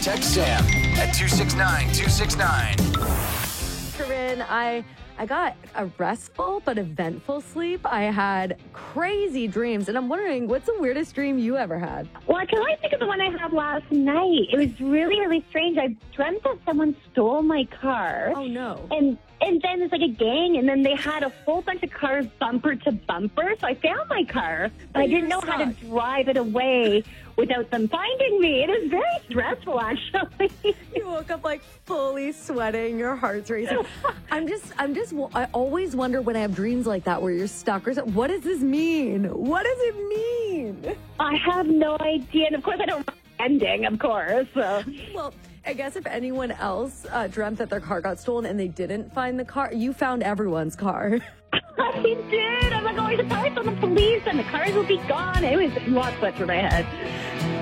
Text Sam at 269-269. Corinne, I got a restful but eventful sleep. I had crazy dreams, and I'm wondering, what's the weirdest dream you ever had? Well, I can only think of the one I had last night. It was really, really strange. I dreamt that someone stole my car. Oh, no. And then there's like a gang, and then they had a whole bunch of cars bumper to bumper. So I found my car, but I didn't know how to drive it away without them finding me. It is very stressful, actually. You woke up like fully sweating, your heart's racing. I always wonder when I have dreams like that where you're stuck or something. What does this mean? What does it mean? I have no idea. And of course, I don't remember the ending, of course. So. Well, I guess if anyone else dreamt that their car got stolen and they didn't find the car, you found everyone's car. I did. I'm like, oh, I should probably phone the police and the cars will be gone. It was lots went through my head.